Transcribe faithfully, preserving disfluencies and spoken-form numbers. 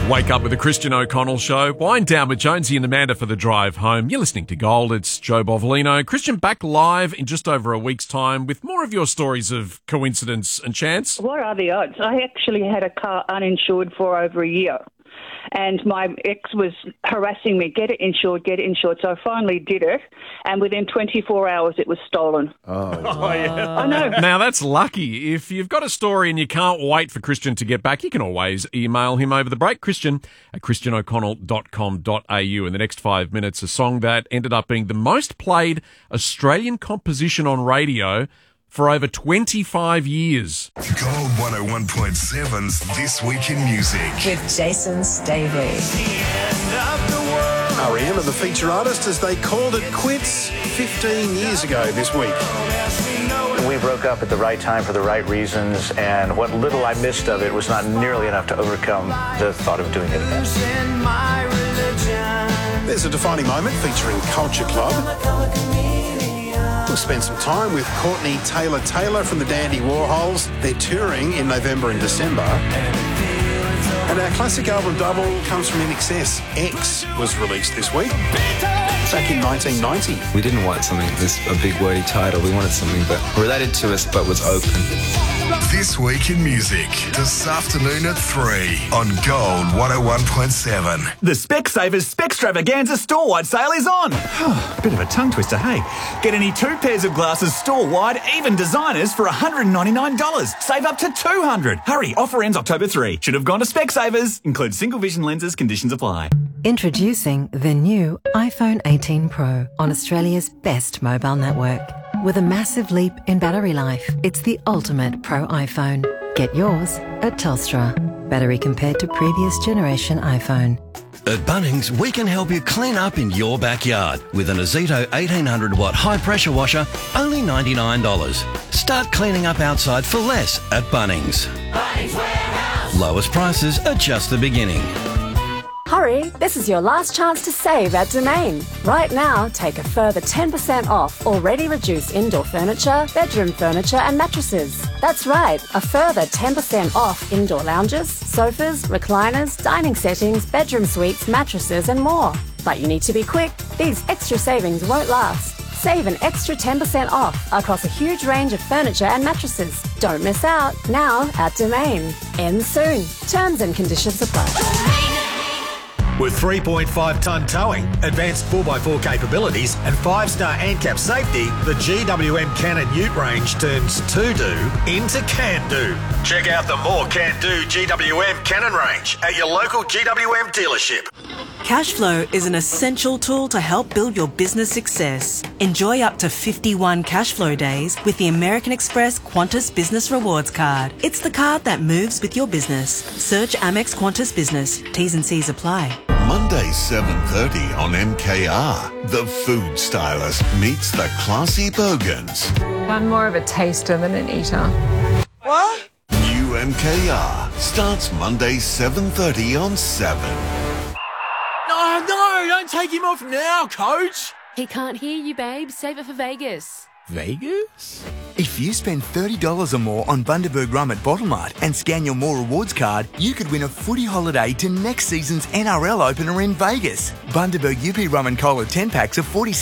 Wake up with the Christian O'Connell Show. Wind down with Jonesy and Amanda for the drive home. You're listening to Gold. It's Joe Bovolino. Christian, back live in just over a week's time with more of your stories of coincidence and chance. What are the odds? I actually had a car uninsured for over a year. And my ex was harassing me, get it insured, get it insured. So I finally did it, and within twenty-four hours it was stolen. Oh, oh yeah. I know. Now, that's lucky. If you've got a story and you can't wait for Christian to get back, you can always email him over the break, Christian at christian o'connell dot com dot a u. In the next five minutes, a song that ended up being the most played Australian composition on radio for over twenty-five years. Gold one oh one point seven's This Week in Music. With Jason Stavey. R E M are the feature artist as they called it quits fifteen years ago this week. We broke up at the right time for the right reasons, and what little I missed of it was not nearly enough to overcome the thought of doing it again. There's a defining moment featuring Culture Club. We'll spend some time with Courtney Taylor Taylor from the Dandy Warhols. They're touring in November and December. And our classic album double comes from I N X S. X was released this week, back in nineteen ninety. We didn't want something this a big wordy title. We wanted something that related to us but was open. This Week in Music, this afternoon at three on Gold one oh one point seven. The Specsavers Spextravaganza store-wide sale is on. Bit of a tongue twister, hey? Get any two pairs of glasses store-wide, even designers, for one hundred ninety-nine dollars. Save up to two hundred dollars. Hurry, offer ends October third. Should have gone to Specsavers. Includes single vision lenses, conditions apply. Introducing the new iPhone eighteen Pro on Australia's best mobile network. With a massive leap in battery life, it's the ultimate Pro iPhone. Get yours at Telstra. Battery compared to previous generation iPhone. At Bunnings, we can help you clean up in your backyard with an Azito eighteen hundred watt high pressure washer, only ninety-nine dollars. Start cleaning up outside for less at Bunnings. Bunnings Warehouse. Lowest prices are just the beginning. Hurry, this is your last chance to save at Domain. Right now, take a further ten percent off already reduced indoor furniture, bedroom furniture and mattresses. That's right, a further ten percent off indoor lounges, sofas, recliners, dining settings, bedroom suites, mattresses and more. But you need to be quick. These extra savings won't last. Save an extra ten percent off across a huge range of furniture and mattresses. Don't miss out. Now at Domain. Ends soon. Terms and conditions apply. With three point five tonne towing, advanced four by four capabilities and five star ANCAP safety, the G W M Cannon Ute range turns to-do into can-do. Check out the more can-do G W M Cannon range at your local G W M dealership. Cashflow is an essential tool to help build your business success. Enjoy up to fifty-one Cashflow days with the American Express Qantas Business Rewards Card. It's the card that moves with your business. Search Amex Qantas Business. T's and C's apply. Monday, seven thirty on M K R. The Food Stylist meets the classy Bogans. I'm more of a taster than an eater. What? New M K R starts Monday, seven thirty on seven. No, no, don't take him off now, Coach. He can't hear you, babe. Save it for Vegas. Vegas? If you spend thirty dollars or more on Bundaberg Rum at Bottle Mart and scan your More Rewards card, you could win a footy holiday to next season's N R L opener in Vegas. Bundaberg U P Rum and Cola ten packs are forty